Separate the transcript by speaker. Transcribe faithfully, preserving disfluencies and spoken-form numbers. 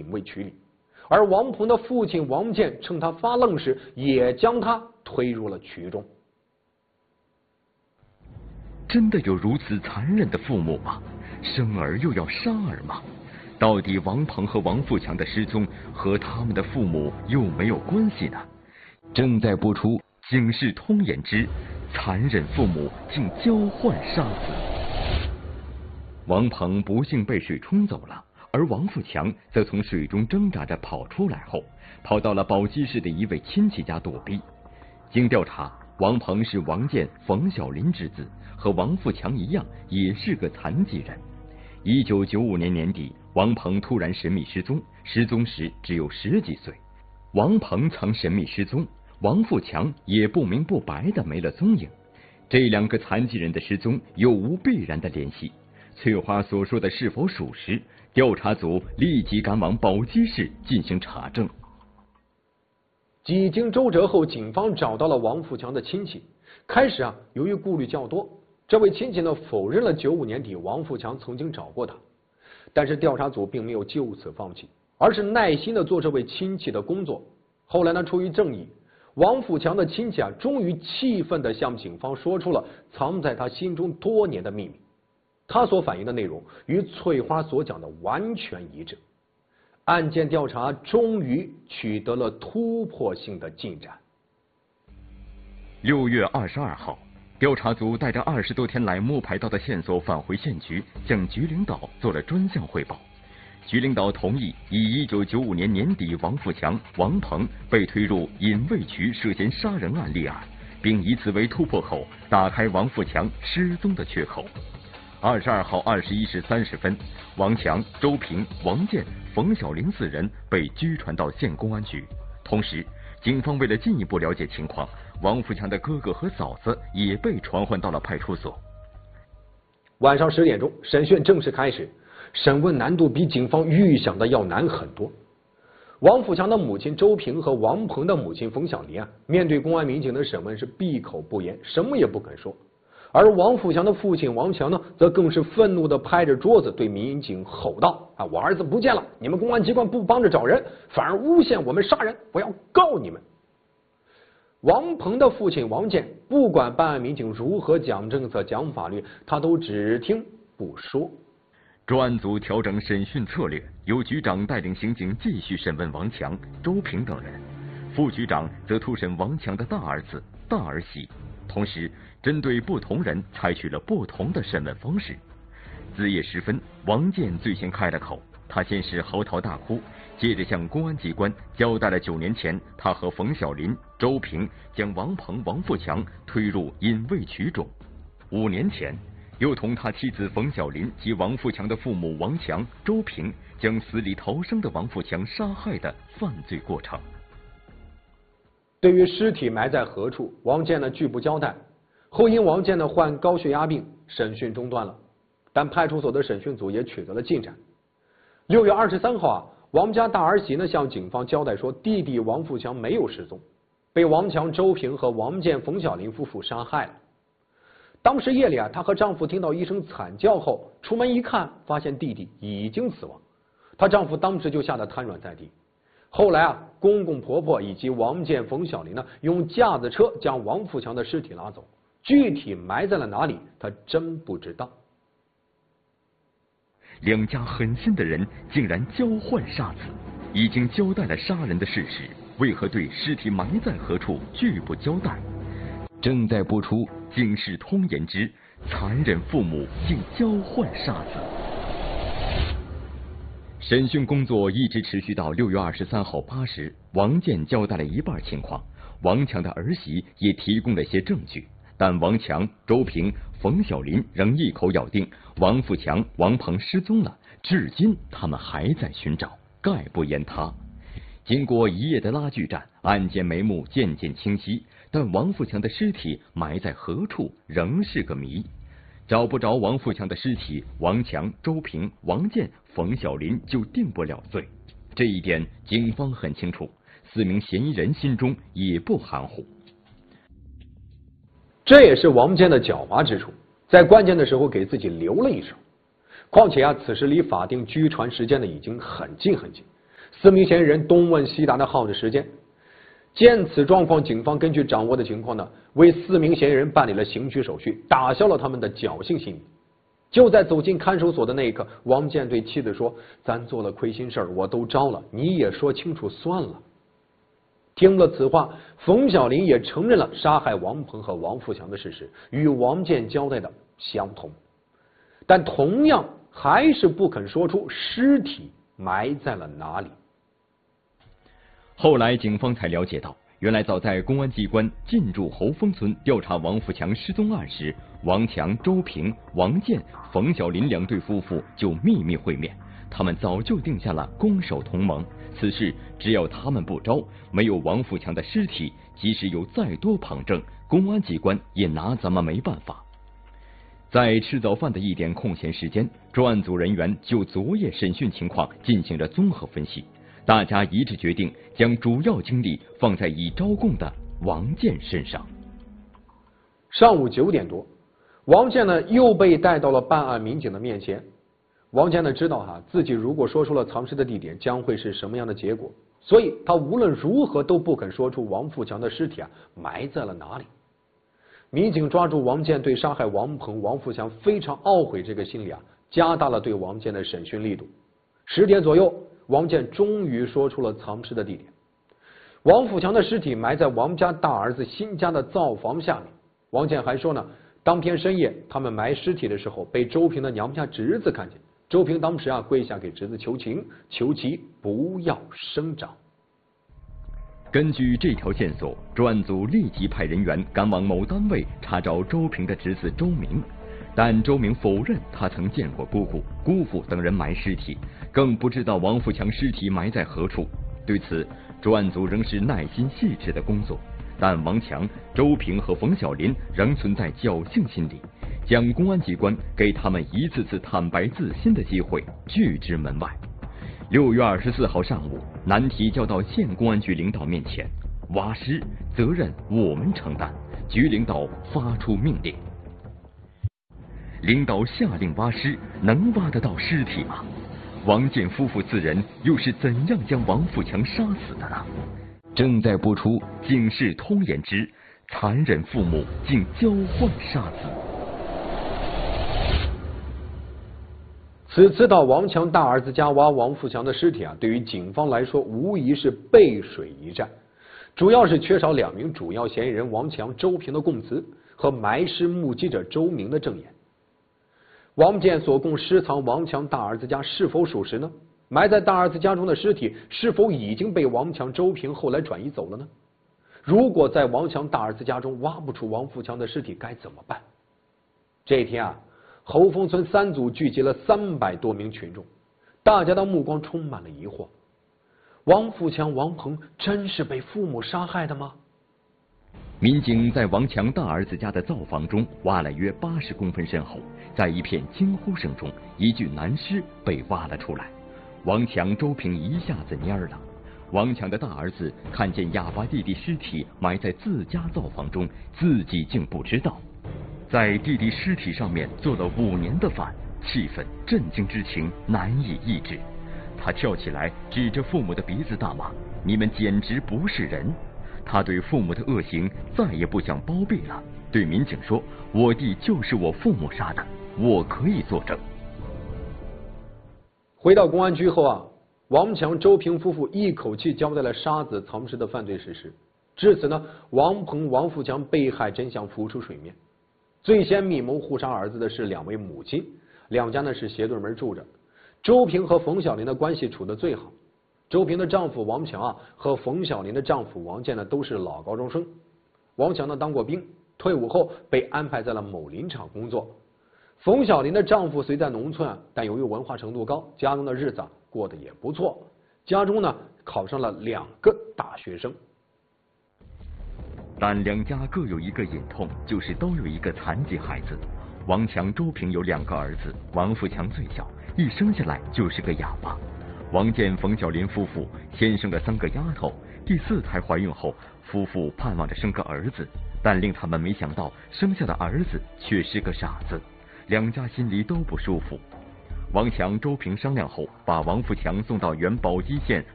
Speaker 1: 隐卫渠里。而王鹏的父亲王建趁他发愣时，也将他推入了渠中。
Speaker 2: 真的有如此残忍的父母吗？生儿又要杀儿吗？到底王鹏和王富强的失踪和他们的父母有没有关系呢？正在播出《警世通言之残忍父母竟交换杀子》。王鹏不幸被水冲走了，而王富强则从水中挣扎着跑出来后，跑到了宝鸡市的一位亲戚家躲避。经调查，王鹏是王建、冯小林之子，和王富强一样，也是个残疾人。一九九五年年底，王鹏突然神秘失踪，失踪时只有十几岁。王鹏曾神秘失踪，王富强也不明不白的没了踪影。这两个残疾人的失踪有无必然的联系？翠花所说的是否属实？调查组立即赶往宝鸡市进行查证。
Speaker 1: 几经周折后，警方找到了王富强的亲戚。开始啊，由于顾虑较多，这位亲戚呢否认了九五年底王富强曾经找过他。但是调查组并没有就此放弃，而是耐心的做这位亲戚的工作。后来呢，出于正义，王富强的亲戚啊，终于气愤的向警方说出了藏在他心中多年的秘密。他所反映的内容与翠花所讲的完全一致。案件调查终于取得了突破性的进展。
Speaker 2: 六月二十二号，调查组带着二十多天来摸排到的线索返回县局，向局领导做了专项汇报。局领导同意以一九九五年年底王富强、王鹏被推入隐卫渠涉嫌杀人案立案，并以此为突破口，打开王富强失踪的缺口。二十二号二十一时三十分，王强、周平、王建、冯小林四人被拘传到县公安局。同时，警方为了进一步了解情况，王富强的哥哥和嫂子也被传唤到了派出所。
Speaker 1: 晚上十点钟，审讯正式开始，审问难度比警方预想的要难很多。王富强的母亲周平和王鹏的母亲冯小林啊，面对公安民警的审问是闭口不言，什么也不肯说。而王富强的父亲王强呢，则更是愤怒地拍着桌子对民警吼道：“啊，我儿子不见了！你们公安机关不帮着找人，反而诬陷我们杀人！我要告你们！”王鹏的父亲王建不管办案民警如何讲政策、讲法律，他都只听不说。
Speaker 2: 专案组调整审讯策略，由局长带领刑警继续审问王强、周平等人，副局长则突审王强的大儿子、大儿媳。同时，针对不同人采取了不同的审问方式。子夜时分，王建最先开了口，他先是嚎啕大哭，接着向公安机关交代了九年前他和冯小林、周平将王鹏、王富强推入隐卫渠中，五年前又同他妻子冯小林及王富强的父母王强、周平将死里逃生的王富强杀害的犯罪过程。
Speaker 1: 对于尸体埋在何处，王建呢拒不交代。后因王建呢患高血压病，审讯中断了。但派出所的审讯组也取得了进展。六月二十三号啊，王家大儿媳呢向警方交代说，弟弟王富强没有失踪，被王强、周平和王建、冯小林夫妇杀害了。当时夜里啊，她和丈夫听到一声惨叫后，出门一看，发现弟弟已经死亡。她丈夫当时就吓得瘫软在地。后来啊，公公婆婆以及王建、冯小林呢，用架子车将王富强的尸体拉走，具体埋在了哪里，她真不知道。
Speaker 2: 两家狠心的人竟然交换杀子，已经交代了杀人的事实，为何对尸体埋在何处拒不交代？正在播出《警世通言之残忍父母竟交换杀子》。审讯工作一直持续到六月二十三号八时，王建交代了一半情况，王强的儿媳也提供了些证据，但王强、周平、冯小林仍一口咬定王富强、王鹏失踪了，至今他们还在寻找，概不言他。经过一夜的拉锯战，案件眉目渐渐清晰，但王富强的尸体埋在何处仍是个谜。找不着王富强的尸体，王强、周平、王建、冯小林就定不了罪。这一点警方很清楚，四名嫌疑人心中也不含糊。
Speaker 1: 这也是王建的狡猾之处，在关键的时候给自己留了一手。况且啊，此时离法定拘传时间呢已经很近很近， 四名嫌疑人东问西答的耗着时间。见此状况，警方根据掌握的情况呢，为四名嫌疑人办理了刑拘手续，打消了他们的侥幸心理。就在走进看守所的那一刻，王建对妻子说：“咱做了亏心事儿，我都招了，你也说清楚算了。”听了此话，冯小林也承认了杀害王鹏和王富强的事实，与王建交代的相同，但同样还是不肯说出尸体埋在了哪里。
Speaker 2: 后来警方才了解到，原来早在公安机关进驻侯峰村调查王富强失踪案时，王强、周平、王建、冯小林两对夫妇就秘密会面，他们早就定下了攻守同盟。此事只要他们不招，没有王富强的尸体，即使有再多旁证，公安机关也拿咱们没办法。在吃早饭的一点空闲时间，专案组人员就昨夜审讯情况进行了综合分析，大家一致决定将主要精力放在已招供的王建身上。
Speaker 1: 上午九点多，王建呢又被带到了办案民警的面前。王建呢知道哈，自己如果说出了藏尸的地点，将会是什么样的结果，所以他无论如何都不肯说出王富强的尸体啊埋在了哪里。民警抓住王建对杀害王鹏、王富强非常懊悔这个心理啊，加大了对王建的审讯力度。十点左右，王建终于说出了藏尸的地点。王富强的尸体埋在王家大儿子新家的灶房下面。王建还说呢，当天深夜他们埋尸体的时候，被周平的娘家侄子看见。周平当时啊跪下给侄子求情，求其不要声张。
Speaker 2: 根据这条线索，专案组立即派人员赶往某单位查找周平的侄子周明，但周明否认他曾见过姑姑、姑父等人埋尸体，更不知道王富强尸体埋在何处。对此，专案组仍是耐心细致的工作，但王强、周平和冯小林仍存在侥幸心理，将公安机关给他们一次次坦白自新的机会拒之门外。六月二十四号上午，难题交到县公安局领导面前，挖尸责任我们承担。局领导发出命令，领导下令挖尸，能挖得到尸体吗？王建夫妇四人又是怎样将王富强杀死的呢？正在播出《警世通言之残忍父母竟交换杀子》。
Speaker 1: 此次到王强大儿子家挖王富强的尸体啊，对于警方来说无疑是背水一战，主要是缺少两名主要嫌疑人王强、周平的供词和埋尸目击者周明的证言。王建所供尸藏王强大儿子家是否属实呢？埋在大儿子家中的尸体是否已经被王强、周平后来转移走了呢？如果在王强大儿子家中挖不出王富强的尸体，该怎么办？这一天啊，侯峰村三组聚集了三百多名群众，大家的目光充满了疑惑：王富强、王鹏真是被父母杀害的吗？
Speaker 2: 民警在王强大儿子家的灶房中挖了约八十公分深后，在一片惊呼声中，一具男尸被挖了出来。王强、周平一下子蔫了。王强的大儿子看见哑巴弟弟尸体埋在自家灶房中，自己竟不知道。在弟弟尸体上面做了五年的饭，气愤、震惊之情难以抑制。他跳起来，指着父母的鼻子大骂：“你们简直不是人！”他对父母的恶行再也不想包庇了，对民警说：“我弟就是我父母杀的，我可以作证。”
Speaker 1: 回到公安局后啊，王强、周平夫妇一口气交代了杀子藏尸的犯罪事实。至此呢，王鹏、王富强被害真相浮出水面。最先密谋互杀儿子的是两位母亲，两家呢是斜对门住着。周平和冯小林的关系处得最好。周平的丈夫王强啊和冯小林的丈夫王建呢都是老高中生。王强呢当过兵，退伍后被安排在了某林场工作。冯小林的丈夫虽在农村啊，但由于文化程度高，家中的日子啊过得也不错。家中呢考上了两个大学生。
Speaker 2: 但两家各有一个隐痛，就是都有一个残疾孩子。王强、周平有两个儿子，王富强最小，一生下来就是个哑巴。王建、冯小林夫妇先生了三个丫头，第四胎怀孕后，夫妇盼望着生个儿子，但令他们没想到，生下的儿子却是个傻子，两家心里都不舒服。王强、周平商量后，把王富强送到原宝鸡县